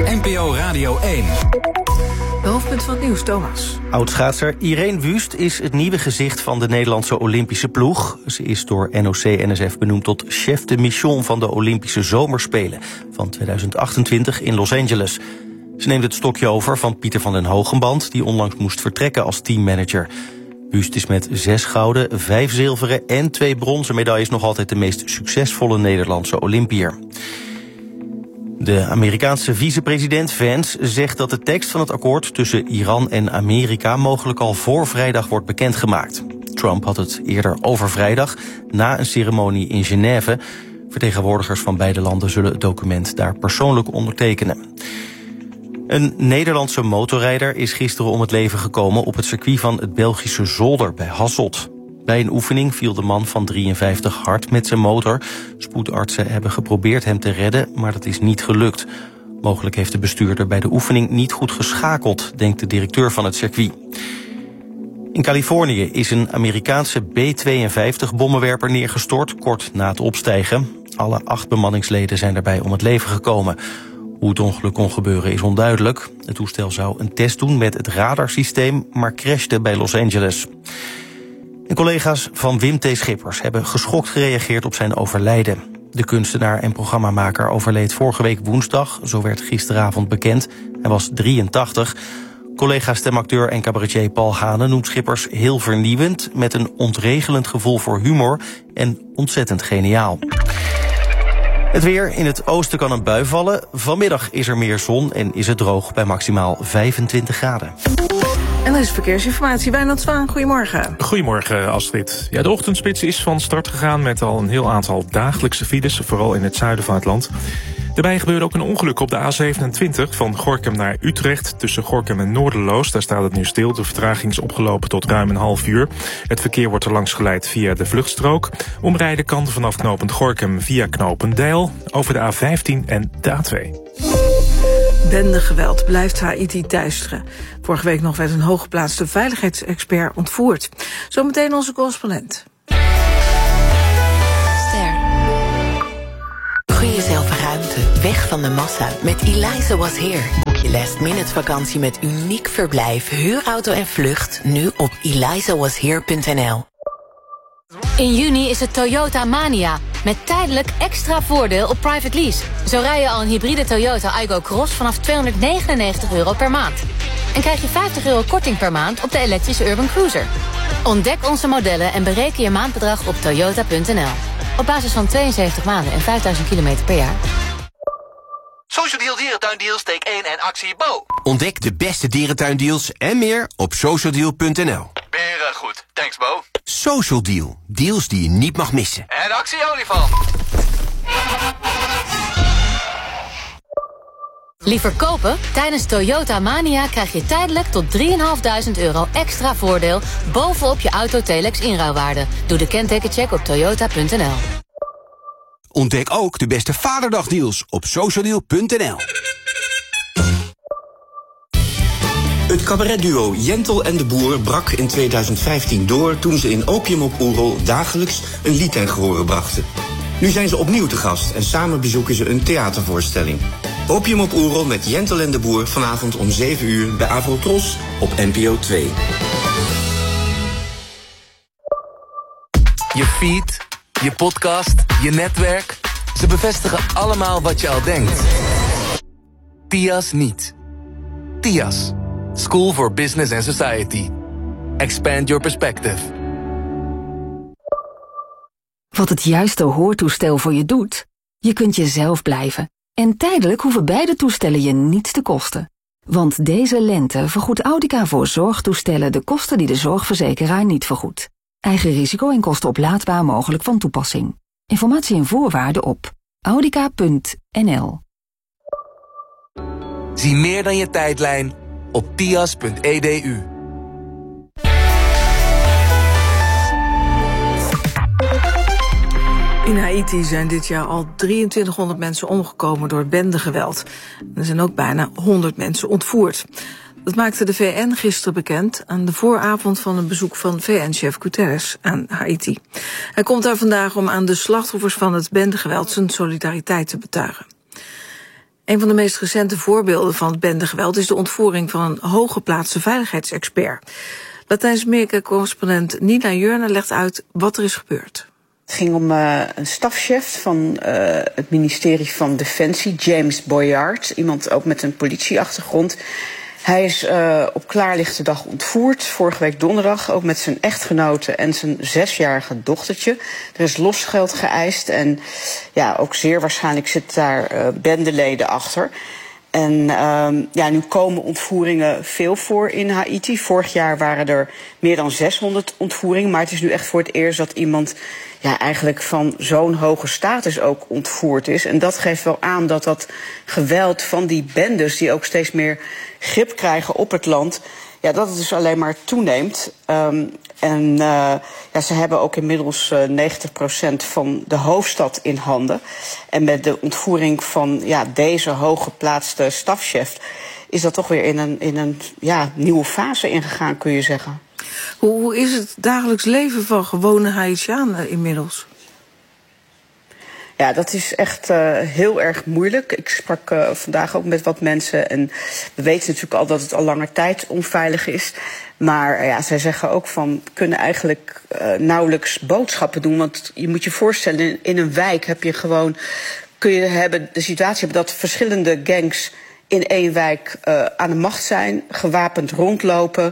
NPO Radio 1. De hoofdpunt van het nieuws, Thomas. Oudschaatser Irene Wüst is het nieuwe gezicht van de Nederlandse Olympische ploeg. Ze is door NOC-NSF benoemd tot chef de mission van de Olympische Zomerspelen van 2028 in Los Angeles. Ze neemt het stokje over van Pieter van den Hogenband, die onlangs moest vertrekken als teammanager. Wüst is met 6 gouden, 5 zilveren en 2 bronzen medailles nog altijd de meest succesvolle Nederlandse Olympiër. De Amerikaanse vicepresident Vance zegt dat de tekst van het akkoord tussen Iran en Amerika mogelijk al voor vrijdag wordt bekendgemaakt. Trump had het eerder over vrijdag, na een ceremonie in Genève. Vertegenwoordigers van beide landen zullen het document daar persoonlijk ondertekenen. Een Nederlandse motorrijder is gisteren om het leven gekomen op het circuit van het Belgische Zolder bij Hasselt. Bij een oefening viel de man van 53 hard met zijn motor. Spoedartsen hebben geprobeerd hem te redden, maar dat is niet gelukt. Mogelijk heeft de bestuurder bij de oefening niet goed geschakeld, denkt de directeur van het circuit. In Californië is een Amerikaanse B-52-bommenwerper neergestort, kort na het opstijgen. Alle 8 bemanningsleden zijn daarbij om het leven gekomen. Hoe het ongeluk kon gebeuren is onduidelijk. Het toestel zou een test doen met het radarsysteem, maar crashte bij Los Angeles. En collega's van Wim T. Schippers hebben geschokt gereageerd op zijn overlijden. De kunstenaar en programmamaker overleed vorige week woensdag, zo werd gisteravond bekend. Hij was 83. Collega stemacteur en cabaretier Paul Hane noemt Schippers heel vernieuwend, met een ontregelend gevoel voor humor en ontzettend geniaal. Het weer. In het oosten kan een bui vallen. Vanmiddag is er meer zon en is het droog bij maximaal 25 graden. En er is verkeersinformatie. Wijnand Zwaan, goedemorgen. Goedemorgen, Astrid. Ja, de ochtendspits is van start gegaan met al een heel aantal dagelijkse files, vooral in het zuiden van het land. Daarbij gebeurde ook een ongeluk op de A27 van Gorinchem naar Utrecht. Tussen Gorinchem en Noorderloos, daar staat het nu stil. De vertraging is opgelopen tot ruim een half uur. Het verkeer wordt er langs geleid via de vluchtstrook. Omrijden kan vanaf knooppunt Gorinchem via knooppunt Deil over de A15 en de A2. Bendegeweld blijft Haïti teisteren. Vorige week nog werd een hooggeplaatste veiligheidsexpert ontvoerd. Zometeen onze correspondent. Gun jezelf ruimte, weg van de massa. Met Eliza Was Here. Boek je last-minute vakantie met uniek verblijf, huurauto en vlucht nu op elizawashere.nl. In juni is het Toyota Mania, met tijdelijk extra voordeel op private lease. Zo rij je al een hybride Toyota Aygo Cross vanaf €299 per maand. En krijg je €50 korting per maand op de elektrische Urban Cruiser. Ontdek onze modellen en bereken je maandbedrag op toyota.nl. Op basis van 72 maanden en 5000 kilometer per jaar. Social Deal Dierentuindeals, steek 1 en actie Bo. Ontdek de beste dierentuindeals en meer op socialdeal.nl. Beren goed, thanks Bo. Social Deal, deals die je niet mag missen. En actie olifant. Liever kopen? Tijdens Toyota Mania krijg je tijdelijk tot €3.500 extra voordeel bovenop je auto Telex inruilwaarde. Doe de kentekencheck op toyota.nl. Ontdek ook de beste Vaderdagdeals op socialdeal.nl. Het cabaretduo Jentel en de Boer brak in 2015 door toen ze in Opium op Oerol dagelijks een lied ten gehore brachten. Nu zijn ze opnieuw te gast en samen bezoeken ze een theatervoorstelling. Opium op Oerol met Jentel en de Boer vanavond om 7 uur bij Avrotros op NPO 2. Je feed, je podcast, je netwerk. Ze bevestigen allemaal wat je al denkt. TIAS niet. TIAS. School for Business and Society. Expand your perspective. Wat het juiste hoortoestel voor je doet? Je kunt jezelf blijven. En tijdelijk hoeven beide toestellen je niets te kosten. Want deze lente vergoedt Audica voor zorgtoestellen de kosten die de zorgverzekeraar niet vergoedt. Eigen risico en kosten oplaadbaar mogelijk van toepassing. Informatie en voorwaarden op audica.nl. Zie meer dan je tijdlijn op tias.edu. In Haïti zijn dit jaar al 2300 mensen omgekomen door bendegeweld. Er zijn ook bijna 100 mensen ontvoerd. Dat maakte de VN gisteren bekend aan de vooravond van een bezoek van VN-chef Guterres aan Haïti. Hij komt daar vandaag om aan de slachtoffers van het bendegeweld zijn solidariteit te betuigen. Een van de meest recente voorbeelden van het bendegeweld is de ontvoering van een hooggeplaatste veiligheidsexpert. Latijns-Amerika-correspondent Nina Jurna legt uit wat er is gebeurd. Het ging om een stafchef van het ministerie van Defensie, James Boyard. Iemand ook met een politieachtergrond. Hij is op klaarlichte dag ontvoerd, vorige week donderdag, ook met zijn echtgenote en zijn 6-jarige dochtertje. Er is losgeld geëist en ja, ook zeer waarschijnlijk zitten daar bendeleden achter. En nu komen ontvoeringen veel voor in Haïti. Vorig jaar waren er meer dan 600 ontvoeringen, maar het is nu echt voor het eerst dat iemand eigenlijk van zo'n hoge status ook ontvoerd is. En dat geeft wel aan dat dat geweld van die bendes, die ook steeds meer grip krijgen op het land, dat het dus alleen maar toeneemt. Ze hebben ook inmiddels 90% van de hoofdstad in handen. En met de ontvoering van deze hooggeplaatste stafchef is dat toch weer in een nieuwe fase ingegaan, kun je zeggen. Hoe is het dagelijks leven van gewone Haitianen inmiddels? Ja, dat is echt heel erg moeilijk. Ik sprak vandaag ook met wat mensen en we weten natuurlijk al dat het al langer tijd onveilig is. Maar zij zeggen ook van, kunnen eigenlijk nauwelijks boodschappen doen. Want je moet je voorstellen, in een wijk kun je de situatie hebben dat verschillende gangs in één wijk aan de macht zijn, gewapend rondlopen,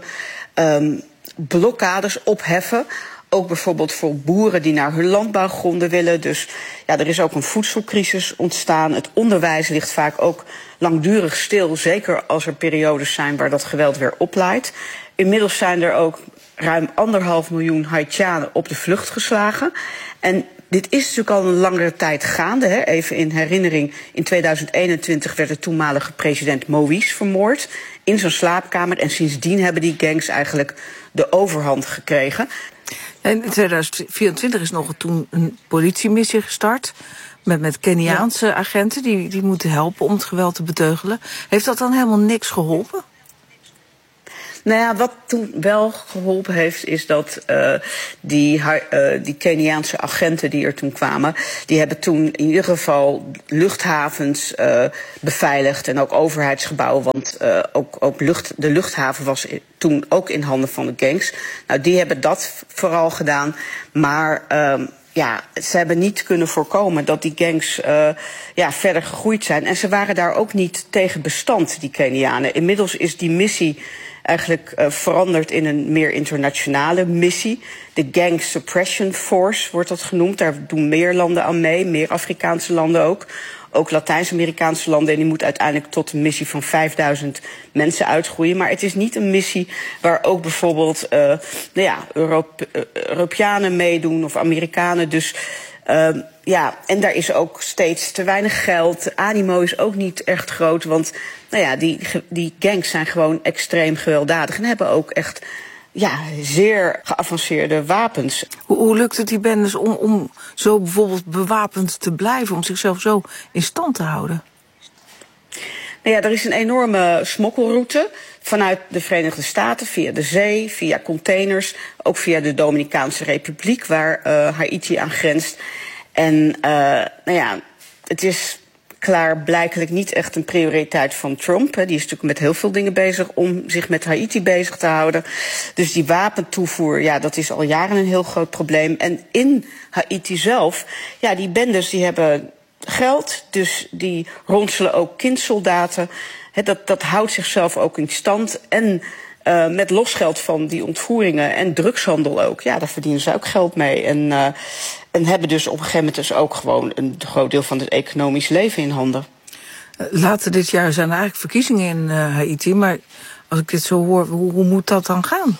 blokkades opheffen. Ook bijvoorbeeld voor boeren die naar hun landbouwgronden willen. Dus er is ook een voedselcrisis ontstaan. Het onderwijs ligt vaak ook langdurig stil. Zeker als er periodes zijn waar dat geweld weer oplaait. Inmiddels zijn er ook ruim 1,5 miljoen Haitianen op de vlucht geslagen. En dit is natuurlijk al een langere tijd gaande. Hè. Even in herinnering, in 2021 werd de toenmalige president Moïse vermoord in zijn slaapkamer. En sindsdien hebben die gangs eigenlijk de overhand gekregen. In 2024 is nog toen een politiemissie gestart met Keniaanse agenten die moeten helpen om het geweld te beteugelen. Heeft dat dan helemaal niks geholpen? Nou ja, wat toen wel geholpen heeft, is dat die Keniaanse agenten die er toen kwamen, die hebben toen in ieder geval luchthavens beveiligd en ook overheidsgebouwen, want de luchthaven was toen ook in handen van de gangs. Nou, die hebben dat vooral gedaan, maar ze hebben niet kunnen voorkomen dat die gangs verder gegroeid zijn. En ze waren daar ook niet tegen bestand, die Kenianen. Inmiddels is die missie eigenlijk veranderd in een meer internationale missie. De Gang Suppression Force wordt dat genoemd. Daar doen meer landen aan mee, meer Afrikaanse landen ook. Ook Latijns-Amerikaanse landen. En die moet uiteindelijk tot een missie van 5000 mensen uitgroeien. Maar het is niet een missie waar ook bijvoorbeeld Europeanen meedoen of Amerikanen. Dus en daar is ook steeds te weinig geld. Animo is ook niet echt groot, want die gangs zijn gewoon extreem gewelddadig en hebben ook echt zeer geavanceerde wapens. Hoe lukt het die bendes om zo bijvoorbeeld bewapend te blijven, om zichzelf zo in stand te houden? Er is een enorme smokkelroute vanuit de Verenigde Staten, via de zee, via containers, ook via de Dominicaanse Republiek, waar Haïti aan grenst. En het is klaarblijkelijk niet echt een prioriteit van Trump. Die is natuurlijk met heel veel dingen bezig om zich met Haïti bezig te houden. Dus die wapentoevoer, dat is al jaren een heel groot probleem. En in Haïti zelf, die bendes die hebben geld, dus die ronselen ook kindsoldaten. Dat houdt zichzelf ook in stand. En met losgeld van die ontvoeringen en drugshandel ook. Daar verdienen ze ook geld mee. En hebben dus op een gegeven moment dus ook gewoon een groot deel van het economisch leven in handen. Later dit jaar zijn er eigenlijk verkiezingen in Haïti. Maar als ik dit zo hoor, hoe moet dat dan gaan?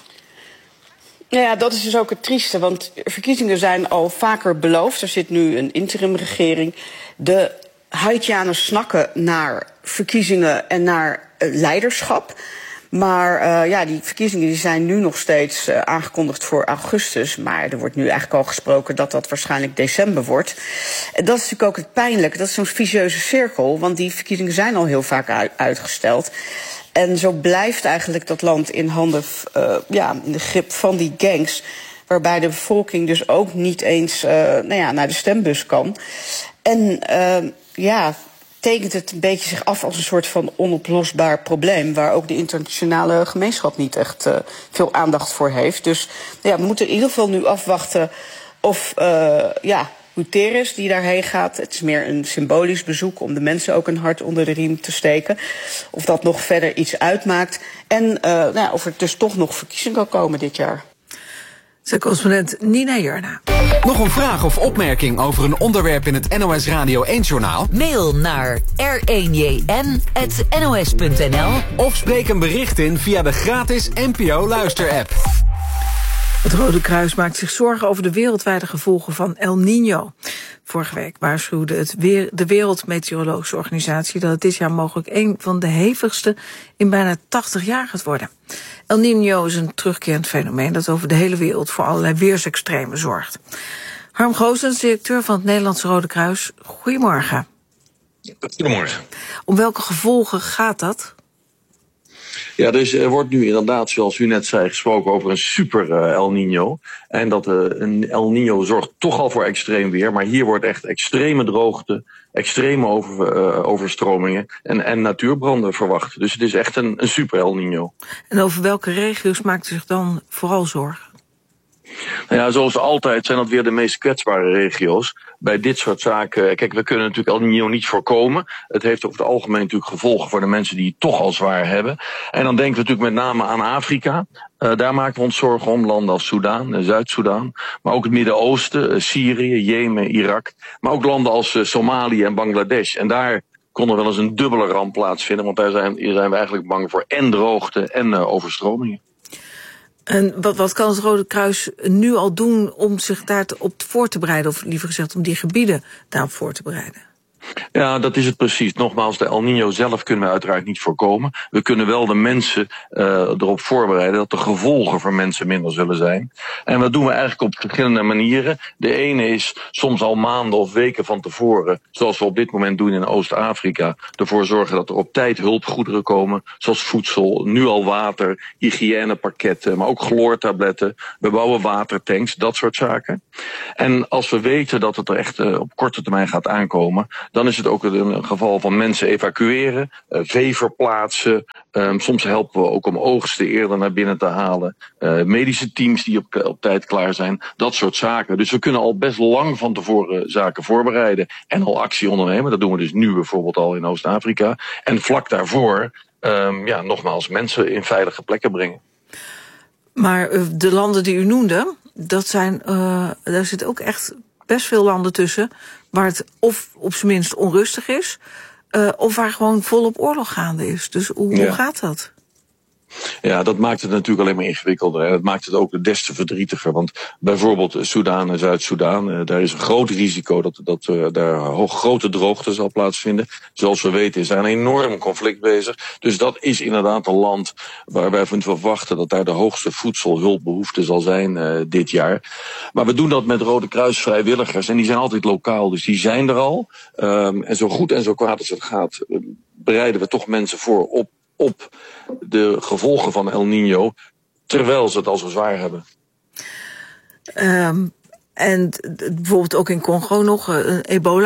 Dat is dus ook het trieste, want verkiezingen zijn al vaker beloofd. Er zit nu een interimregering. De Haitianen snakken naar verkiezingen en naar leiderschap. Maar die verkiezingen die zijn nu nog steeds aangekondigd voor augustus. Maar er wordt nu eigenlijk al gesproken dat dat waarschijnlijk december wordt. En dat is natuurlijk ook het pijnlijke. Dat is zo'n vicieuze cirkel, want die verkiezingen zijn al heel vaak uitgesteld. En zo blijft eigenlijk dat land in handen, in de grip van die gangs, waarbij de bevolking dus ook niet eens naar de stembus kan. En tekent het een beetje zich af als een soort van onoplosbaar probleem, waar ook de internationale gemeenschap niet echt veel aandacht voor heeft. Dus we moeten in ieder geval nu afwachten of Guterres die daarheen gaat. Het is meer een symbolisch bezoek om de mensen ook een hart onder de riem te steken. Of dat nog verder iets uitmaakt. En of er dus toch nog verkiezingen kan komen dit jaar. Zijn correspondent Nina Jurna. Nog een vraag of opmerking over een onderwerp in het NOS Radio 1-journaal? Mail naar r1jn@nos.nl of spreek een bericht in via de gratis NPO Luister-app. Het Rode Kruis maakt zich zorgen over de wereldwijde gevolgen van El Niño. Vorige week waarschuwde de Wereldmeteorologische Organisatie dat het dit jaar mogelijk een van de hevigste in bijna 80 jaar gaat worden. El Niño is een terugkerend fenomeen dat over de hele wereld voor allerlei weersextremen zorgt. Harm Goossens, directeur van het Nederlandse Rode Kruis. Goedemorgen. Goedemorgen. Om welke gevolgen gaat dat? Ja, dus er wordt nu inderdaad, zoals u net zei, gesproken over een super El Niño. En dat een El Niño zorgt toch al voor extreem weer. Maar hier wordt echt extreme droogte, extreme overstromingen en natuurbranden verwacht. Dus het is echt een super El Niño. En over welke regio's maakt u zich dan vooral zorgen? Nou ja, zoals altijd zijn dat weer de meest kwetsbare regio's. Bij dit soort zaken, kijk, we kunnen natuurlijk El Niño niet voorkomen. Het heeft over het algemeen natuurlijk gevolgen voor de mensen die het toch al zwaar hebben. En dan denken we natuurlijk met name aan Afrika. Daar maken we ons zorgen om, landen als Soedan, Zuid-Soedan. Maar ook het Midden-Oosten, Syrië, Jemen, Irak. Maar ook landen als Somalië en Bangladesh. En daar kon er wel eens een dubbele ramp plaatsvinden. Want daar zijn we eigenlijk bang voor en droogte en overstromingen. En wat kan het Rode Kruis nu al doen om zich daarop voor te bereiden? Of liever gezegd om die gebieden daarop voor te bereiden? Ja, dat is het precies. Nogmaals, de El Niño zelf kunnen we uiteraard niet voorkomen. We kunnen wel de mensen erop voorbereiden dat de gevolgen voor mensen minder zullen zijn. En dat doen we eigenlijk op verschillende manieren. De ene is soms al maanden of weken van tevoren, zoals we op dit moment doen in Oost-Afrika, ervoor zorgen dat er op tijd hulpgoederen komen, zoals voedsel, nu al water, hygiënepakketten, maar ook chloortabletten. We bouwen watertanks, dat soort zaken. En als we weten dat het er echt op korte termijn gaat aankomen, dan is het ook een geval van mensen evacueren, vee verplaatsen. Soms helpen we ook om oogsten eerder naar binnen te halen. Medische teams die op tijd klaar zijn. Dat soort zaken. Dus we kunnen al best lang van tevoren zaken voorbereiden en al actie ondernemen. Dat doen we dus nu bijvoorbeeld al in Oost-Afrika. En vlak daarvoor, nogmaals, mensen in veilige plekken brengen. Maar de landen die u noemde, daar zitten ook echt best veel landen tussen waar het of op zijn minst onrustig is, of waar gewoon volop oorlog gaande is. Dus hoe gaat dat? Ja, dat maakt het natuurlijk alleen maar ingewikkelder. En dat maakt het ook des te verdrietiger. Want bijvoorbeeld Soedan en Zuid-Soedan, daar is een groot risico dat daar grote droogte zal plaatsvinden. Zoals we weten is daar een enorm conflict bezig. Dus dat is inderdaad een land waar wij van verwachten dat daar de hoogste voedselhulpbehoefte zal zijn dit jaar. Maar we doen dat met Rode Kruis vrijwilligers en die zijn altijd lokaal. Dus die zijn er al. En zo goed en zo kwaad als het gaat, bereiden we toch mensen voor op de gevolgen van El Niño, terwijl ze het al zo zwaar hebben. En bijvoorbeeld ook in Congo nog een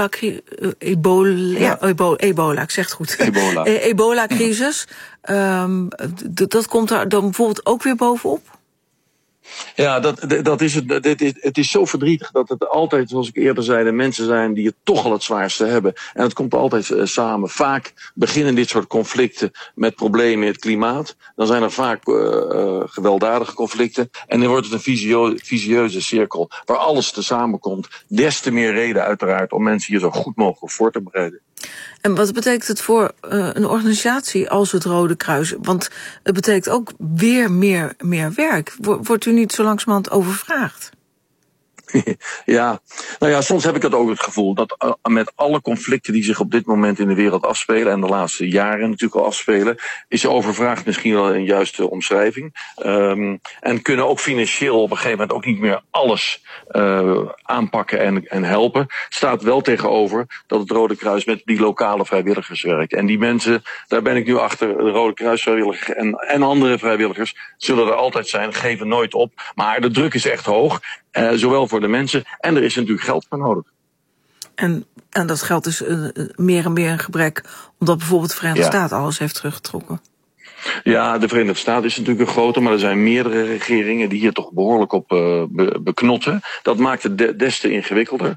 ebola, ik zeg het goed. Ebola-crisis. Dat komt daar dan bijvoorbeeld ook weer bovenop? Ja, dat is het. Het is zo verdrietig dat het altijd, zoals ik eerder zei, de mensen zijn die het toch al het zwaarste hebben. En het komt altijd samen. Vaak beginnen dit soort conflicten met problemen in het klimaat. Dan zijn er vaak gewelddadige conflicten. En dan wordt het een visieuze cirkel waar alles tezamen komt. Des te meer reden uiteraard om mensen hier zo goed mogelijk voor te bereiden. En wat betekent het voor een organisatie als het Rode Kruis? Want het betekent ook weer meer werk. Wordt u niet zo langzamerhand overvraagd? Ja, nou ja, soms heb ik ook het gevoel dat met alle conflicten die zich op dit moment in de wereld afspelen, en de laatste jaren natuurlijk al afspelen, is overvraagd misschien wel een juiste omschrijving. En kunnen ook financieel op een gegeven moment ook niet meer alles aanpakken en helpen. Staat wel tegenover dat het Rode Kruis met die lokale vrijwilligers werkt. En die mensen, daar ben ik nu achter, de Rode Kruis vrijwilligers en andere vrijwilligers zullen er altijd zijn, geven nooit op. Maar de druk is echt hoog. Zowel voor de mensen en er is natuurlijk geld voor nodig. En dat geldt dus meer en meer een gebrek, omdat bijvoorbeeld de Verenigde Staten alles heeft teruggetrokken. Ja, de Verenigde Staten is natuurlijk een grote, maar er zijn meerdere regeringen die hier toch behoorlijk op beknotten. Dat maakt het des te ingewikkelder.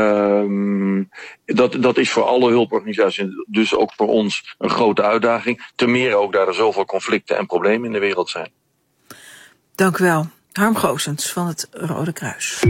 Dat is voor alle hulporganisaties, dus ook voor ons, een grote uitdaging. Ten meer ook daar er zoveel conflicten en problemen in de wereld zijn. Dank u wel. Harm Goossens van het Rode Kruis.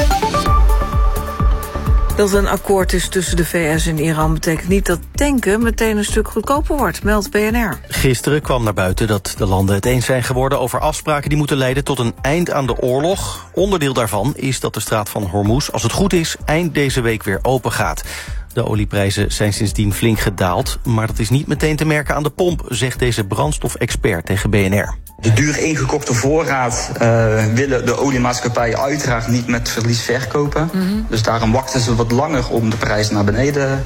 Dat een akkoord is tussen de VS en Iran betekent niet dat tanken meteen een stuk goedkoper wordt, meldt BNR. Gisteren kwam naar buiten dat de landen het eens zijn geworden over afspraken die moeten leiden tot een eind aan de oorlog. Onderdeel daarvan is dat de straat van Hormuz, als het goed is, eind deze week weer open gaat. De olieprijzen zijn sindsdien flink gedaald, maar dat is niet meteen te merken aan de pomp, zegt deze brandstofexpert tegen BNR. De duur ingekochte voorraad willen de oliemaatschappijen uiteraard niet met verlies verkopen. Mm-hmm. Dus daarom wachten ze wat langer om de prijs naar beneden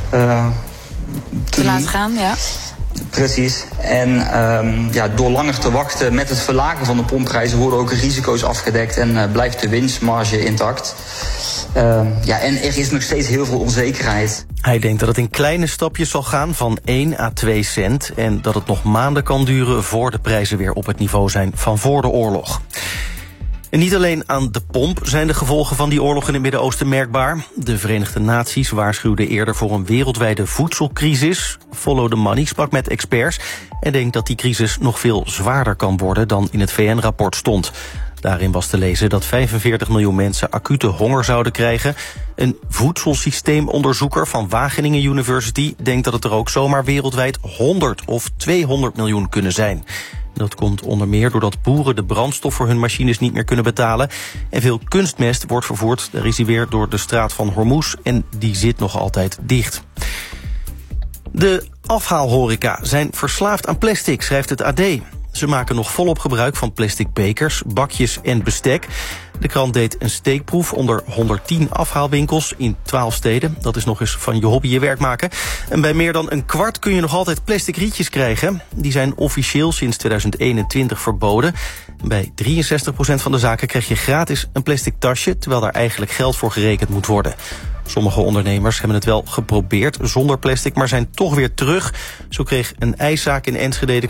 te laten gaan, ja. Precies. En door langer te wachten met het verlagen van de pompprijzen worden ook risico's afgedekt en blijft de winstmarge intact. En er is nog steeds heel veel onzekerheid. Hij denkt dat het in kleine stapjes zal gaan van 1 à 2 cent... en dat het nog maanden kan duren voor de prijzen weer op het niveau zijn van voor de oorlog. En niet alleen aan de pomp zijn de gevolgen van die oorlog in het Midden-Oosten merkbaar. De Verenigde Naties waarschuwden eerder voor een wereldwijde voedselcrisis. Follow the Money sprak met experts en denkt dat die crisis nog veel zwaarder kan worden dan in het VN-rapport stond. Daarin was te lezen dat 45 miljoen mensen acute honger zouden krijgen. Een voedselsysteemonderzoeker van Wageningen University denkt dat het er ook zomaar wereldwijd 100 of 200 miljoen kunnen zijn. Dat komt onder meer doordat boeren de brandstof voor hun machines niet meer kunnen betalen. En veel kunstmest wordt vervoerd, daar is hij weer, door de straat van Hormuz. En die zit nog altijd dicht. De afhaalhoreca zijn verslaafd aan plastic, schrijft het AD. Ze maken nog volop gebruik van plastic bekers, bakjes en bestek. De krant deed een steekproef onder 110 afhaalwinkels in 12 steden. Dat is nog eens van je hobby je werk maken. En bij meer dan een kwart kun je nog altijd plastic rietjes krijgen. Die zijn officieel sinds 2021 verboden. Bij 63% van de zaken krijg je gratis een plastic tasje, terwijl daar eigenlijk geld voor gerekend moet worden. Sommige ondernemers hebben het wel geprobeerd zonder plastic, maar zijn toch weer terug. Zo kreeg een ijszaak in Enschede